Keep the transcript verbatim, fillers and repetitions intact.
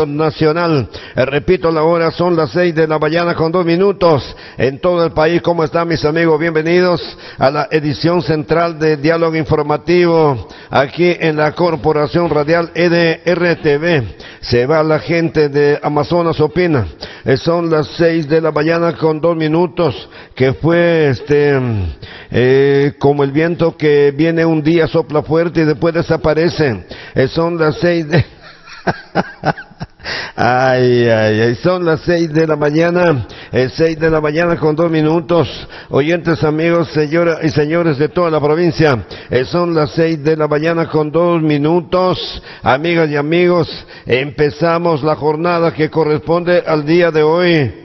territorio nacional. Eh, repito, la hora son las seis de la mañana con dos minutos en todo el país. ¿Cómo están mis amigos? Bienvenidos a la edición central de Diálogo Informativo aquí en la Corporación Radial E D R T V. Se va la gente de Amazonas Opina. Eh, son las seis de la mañana con dos minutos, que fue este eh, como el viento que viene un día, sopla fuerte y después desaparece. Eh, son las seis de... Ay, ay, ay, son las seis de la mañana, eh, seis de la mañana con dos minutos. Oyentes, amigos, señoras y señores de toda la provincia, eh, son las seis de la mañana con dos minutos. Amigas y amigos, empezamos la jornada que corresponde al día de hoy.